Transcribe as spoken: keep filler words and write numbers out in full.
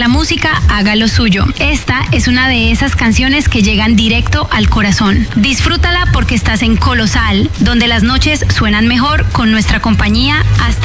la música haga lo suyo. Esta es una de esas canciones que llegan directo al corazón. Disfrútala porque estás en Colosal, donde las noches suenan mejor con nuestra compañía hasta